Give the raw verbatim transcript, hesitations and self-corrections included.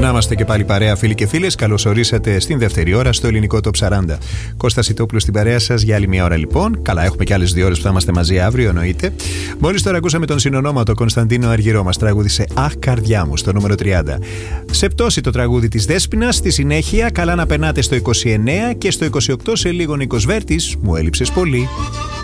Να είμαστε και πάλι παρέα, φίλοι και φίλες. Καλώς ορίσατε στην δεύτερη ώρα στο ελληνικό Top σαράντα. Κώστας Ιτόπουλος στην παρέα σας για άλλη μια ώρα λοιπόν. Καλά, έχουμε και άλλες δύο ώρες που θα είμαστε μαζί αύριο, εννοείται. Μόλις τώρα ακούσαμε τον συνονόματο Κωνσταντίνο Αργυρό, μας τραγούδισε Αχ, καρδιά μου στο νούμερο τριάντα. Σε πτώση το τραγούδι της Δέσποινας. Στη συνέχεια, καλά να περνάτε στο είκοσι εννέα και στο είκοσι οκτώ σε λίγο Νίκος Βέρτης, μου έλειψες πολύ.